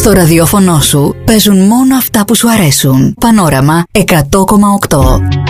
Στο ραδιόφωνο σου παίζουν μόνο αυτά που σου αρέσουν. Πανόραμα 100,8.